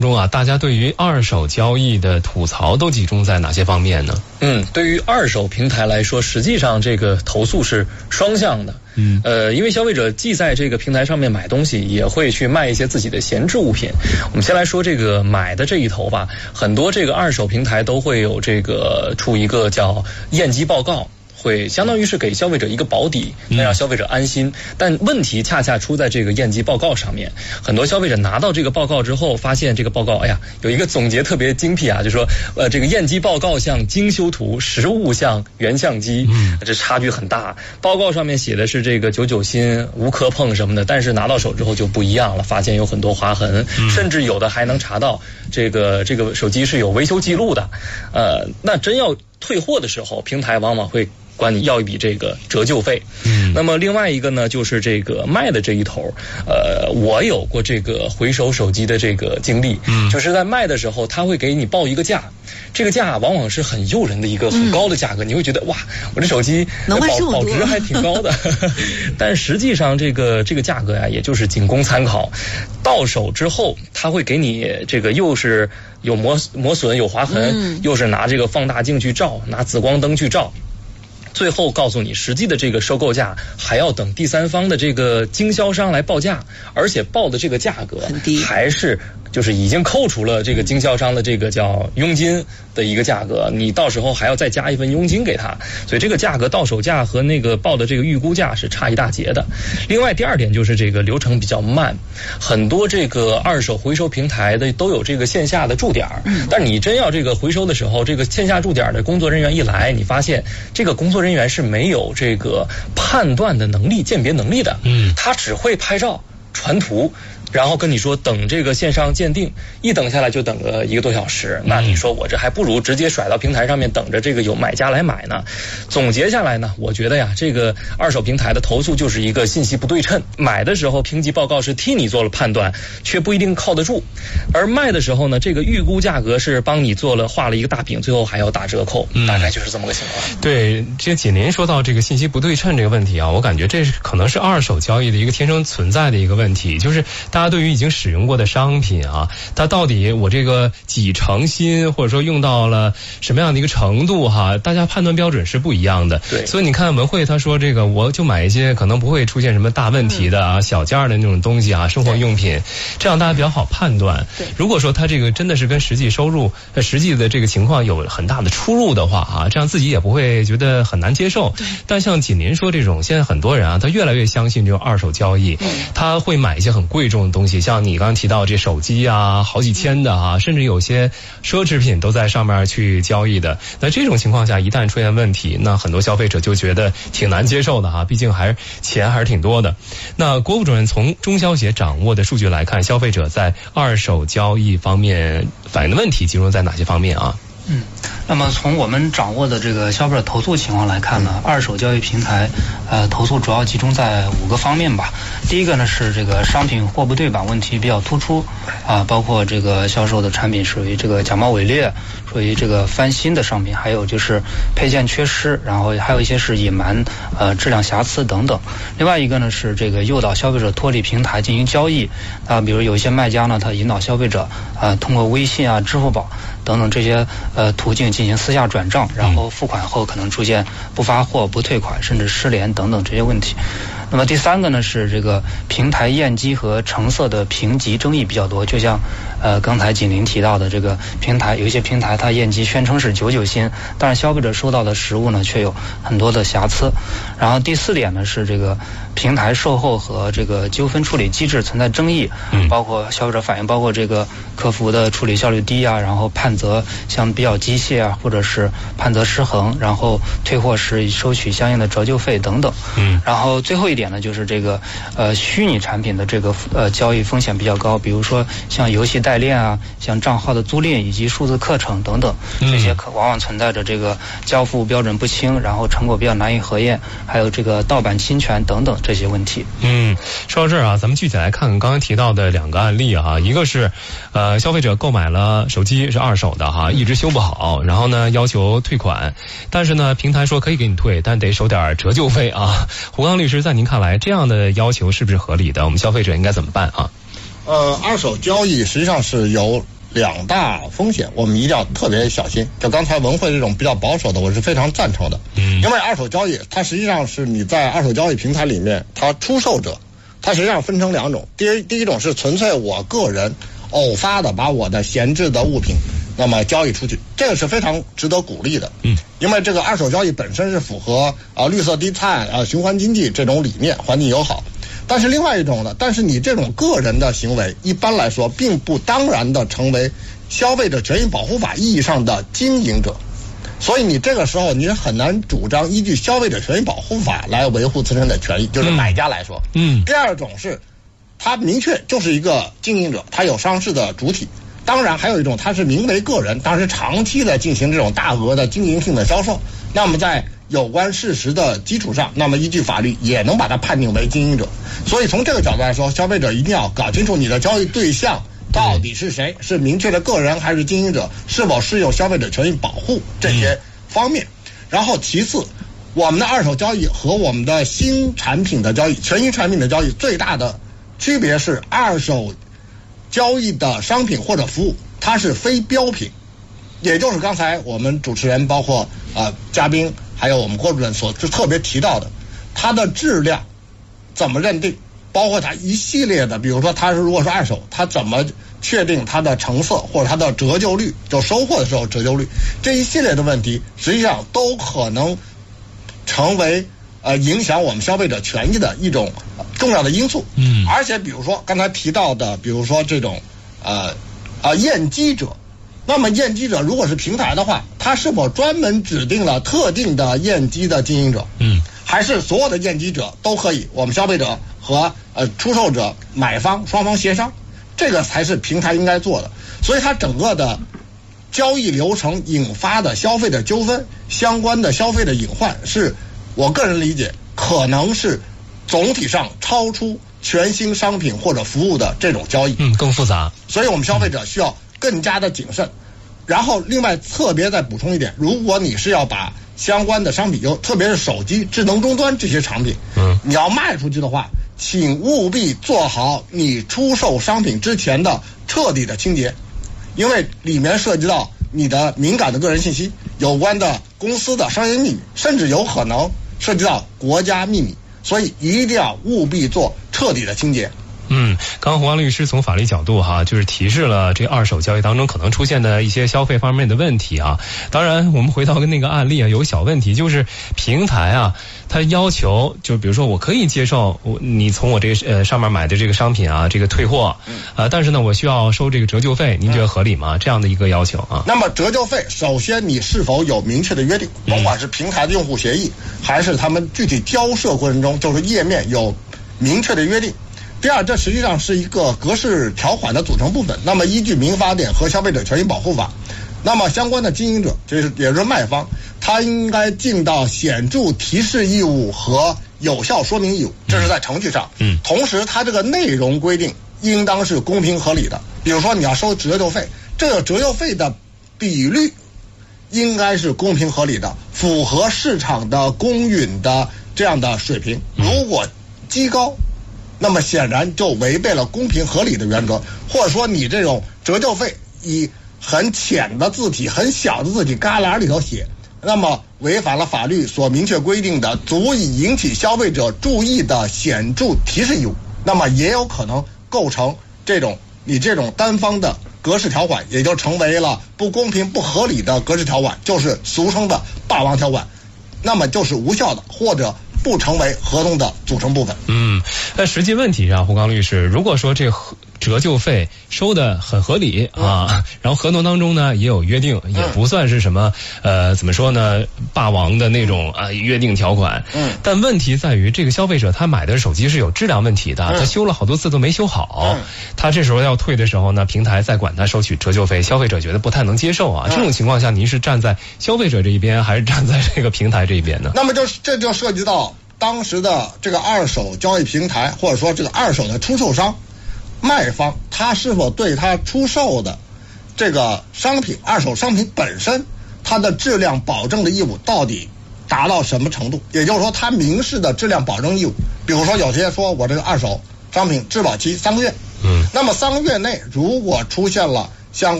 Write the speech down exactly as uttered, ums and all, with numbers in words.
中啊，大家对于二手交易的吐槽都集中在哪些方面呢？ 嗯，对于二手平台来说，实际上这个投诉是双向的。嗯，呃，因为消费者既在这个平台上面买东西，也会去卖一些自己的闲置物品。我们先来说这个买的这一头吧，很多这个二手平台都会有这个出一个叫验机报告。会相当于是给消费者一个保底，能让消费者安心。但问题恰恰出在这个验机报告上面。很多消费者拿到这个报告之后，发现这个报告，哎呀，有一个总结特别精辟啊，就说，呃，这个验机报告像精修图，实物像原相机，嗯，这差距很大。报告上面写的是这个九九新无磕碰什么的，但是拿到手之后就不一样了，发现有很多划痕，嗯、甚至有的还能查到这个这个手机是有维修记录的。呃，那真要退货的时候，平台往往会管你要一笔这个折旧费。嗯，那么另外一个呢，就是这个卖的这一头，呃，我有过这个回收手机的这个经历，嗯，就是在卖的时候，他会给你报一个价，这个价往往是很诱人的一个很高的价格，嗯、你会觉得哇，我这手机保保值还挺高的，但实际上这个这个价格呀，也就是仅供参考。到手之后，他会给你这个又是有磨磨损、有划痕，嗯、又是拿这个放大镜去照，拿紫光灯去照。最后告诉你实际的这个收购价还要等第三方的这个经销商来报价，而且报的这个价格还是就是已经扣除了这个经销商的这个叫佣金的一个价格，你到时候还要再加一份佣金给他，所以这个价格到手价和那个报的这个预估价是差一大截的。另外第二点就是这个流程比较慢，很多这个二手回收平台的都有这个线下的驻点，但你真要这个回收的时候，这个线下驻点的工作人员一来，你发现这个工作人员是没有这个判断的能力、鉴别能力的，嗯，他只会拍照、传图。然后跟你说等这个线上鉴定，一等下来就等个一个多小时，那你说我这还不如直接甩到平台上面等着这个有买家来买呢。总结下来呢，我觉得呀，这个二手平台的投诉就是一个信息不对称，买的时候评级报告是替你做了判断，却不一定靠得住，而卖的时候呢，这个预估价格是帮你做了画了一个大饼，最后还要打折扣，嗯、大概就是这么个情况。 对，这锦麟说到这个信息不对称这个问题啊，我感觉这是可能是二手交易的一个天生存在的一个问题，就是大家对于已经使用过的商品啊，它到底我这个几成新，或者说用到了什么样的一个程度哈，大家判断标准是不一样的。对，所以你看文慧他说这个，我就买一些可能不会出现什么大问题的啊，嗯、小件的那种东西啊，生活用品，这样大家比较好判断。对，如果说他这个真的是跟实际收入、实际的这个情况有很大的出入的话啊，这样自己也不会觉得很难接受。对，但像锦麟说这种，现在很多人啊，他越来越相信这种二手交易，嗯、他会买一些很贵重的东西。像你刚刚提到这手机啊，好几千的啊，甚至有些奢侈品都在上面去交易的。那这种情况下，一旦出现问题，那很多消费者就觉得挺难接受的哈、啊，毕竟还是钱还是挺多的。那郭副主任从中消协掌握的数据来看，消费者在二手交易方面反映的问题集中在哪些方面啊？ 嗯，那么从我们掌握的这个消费者投诉情况来看呢，二手交易平台呃投诉主要集中在五个方面吧。第一个呢是这个商品货不对版问题比较突出啊，包括这个销售的产品属于这个假冒伪劣，属于这个翻新的商品，还有就是配件缺失，然后还有一些是隐瞒呃质量瑕疵等等。另外一个呢是这个诱导消费者脱离平台进行交易啊，比如有一些卖家呢，他引导消费者啊通过微信啊、支付宝等等这些呃途径进行私下转账，然后付款后可能出现不发货、不退款，甚至失联等等这些问题。那么第三个呢是这个平台验机和成色的评级争议比较多，就像呃刚才锦麟提到的，这个平台有一些平台它验机宣称是九九新，但是消费者收到的实物呢却有很多的瑕疵。然后第四点呢是这个平台售后和这个纠纷处理机制存在争议，包括消费者反映，包括这个客服的处理效率低啊，然后判责像比较机械啊，或者是判责失衡，然后退货时收取相应的折旧费等等。嗯，然后最后一点呢就是这个呃虚拟产品的这个呃交易风险比较高，比如说像游戏代练啊，像账号的租赁以及数字课程等等，这些可往往存在着这个交付标准不清，然后成果比较难以核验，还有这个盗版侵权等等这些问题。 嗯，说到这儿啊，咱们具体来看看刚才提到的两个案例啊，一个是呃消费者购买了手机是二手的哈，一直修不好，然后呢要求退款，但是呢平台说可以给你退，但得收点折旧费啊。胡刚律师，在您看来这样的要求是不是合理的？我们消费者应该怎么办啊？ 呃，二手交易实际上是有两大风险，我们一定要特别小心。就刚才文慧这种比较保守的，我是非常赞成的。嗯，因为二手交易它实际上是你在二手交易平台里面，它出售者，它实际上分成两种。第一，第一种是纯粹我个人偶发的把我的闲置的物品那么交易出去，这个是非常值得鼓励的。嗯，因为这个二手交易本身是符合啊、呃、绿色低碳啊、呃、循环经济这种理念，环境友好。但是另外一种呢，但是你这种个人的行为，一般来说并不当然的成为消费者权益保护法意义上的经营者，所以你这个时候你很难主张依据消费者权益保护法来维护自身的权益，就是买家来说。嗯。第二种是，他明确就是一个经营者，他有上市的主体。当然还有一种，他是名为个人，但是长期的进行这种大额的经营性的销售，那么在有关事实的基础上，那么依据法律也能把它判定为经营者。所以从这个角度来说，消费者一定要搞清楚你的交易对象到底是谁，是明确的个人还是经营者，是否适用消费者权益保护这些方面。然后其次，我们的二手交易和我们的新产品的交易、全新产品的交易最大的区别是，二手交易的商品或者服务它是非标品，也就是刚才我们主持人包括呃嘉宾还有我们郭主任所特别提到的，它的质量怎么认定，包括它一系列的，比如说它是如果是二手，它怎么确定它的成色或者它的折旧率，就收货的时候折旧率，这一系列的问题实际上都可能成为呃影响我们消费者权益的一种重要的因素。嗯，而且比如说刚才提到的，比如说这种呃呃验机者，那么验机者如果是平台的话，它是否专门指定了特定的验机的经营者？嗯，还是所有的验机者都可以，我们消费者和呃出售者、买方双方协商，这个才是平台应该做的。所以它整个的交易流程引发的消费者纠纷、相关的消费的隐患，是我个人理解可能是总体上超出全新商品或者服务的这种交易， 嗯，更复杂。 所以我们消费者需要更加的谨慎。然后另外特别再补充一点，如果你是要把相关的商品，有特别是手机、智能终端这些产品，嗯，你要卖出去的话，请务必做好你出售商品之前的彻底的清洁，因为里面涉及到你的敏感的个人信息、有关的公司的商业秘密，甚至有可能涉及到国家秘密，所以一定要务必做彻底的清洁。 嗯，刚刚洪刚律师从法律角度哈，就是提示了这二手交易当中可能出现的一些消费方面的问题啊。当然，我们回到跟那个案例啊，有个小问题，就是平台啊，它要求就比如说我可以接受我你从我这个呃上面买的这个商品啊，这个退货，啊，但是呢，我需要收这个折旧费，您觉得合理吗？这样的一个要求啊。 那么折旧费，首先你是否有明确的约定，甭管是平台的用户协议，还是他们具体交涉过程中，就是页面有明确的约定。第二，这实际上是一个格式条款的组成部分。那么依据民法典和消费者权益保护法，那么相关的经营者，这是也就是卖方，他应该尽到显著提示义务和有效说明义务，这是在程序上。嗯，同时它这个内容规定应当是公平合理的。比如说你要收折旧费，这个折旧费的比率应该是公平合理的，符合市场的公允的这样的水平。如果极高，那么显然就违背了公平合理的原则，或者说你这种折旧费以很浅的字体、很小的字体旮旯里头写，那么违反了法律所明确规定的足以引起消费者注意的显著提示义务，那么也有可能构成这种你这种单方的格式条款，也就成为了不公平不合理的格式条款，就是俗称的霸王条款，那么就是无效的，或者不成为合同的组成部分。 嗯，但实际问题上，胡刚律师，如果说这个折旧费收的很合理啊，然后合同当中呢也有约定，也不算是什么呃怎么说呢霸王的那种啊约定条款。嗯，但问题在于这个消费者他买的手机是有质量问题的，他修了好多次都没修好，他这时候要退的时候呢，平台再管他收取折旧费，消费者觉得不太能接受啊。这种情况下，您是站在消费者这一边，还是站在这个平台这一边呢？ 那么就这就涉及到当时的这个二手交易平台，或者说这个二手的出售商。卖方他是否对他出售的这个商品、二手商品本身，它的质量保证的义务到底达到什么程度？也就是说，他明示的质量保证义务，比如说有些说我这个二手商品质保期三个月， 嗯，那么三个月内如果出现了相关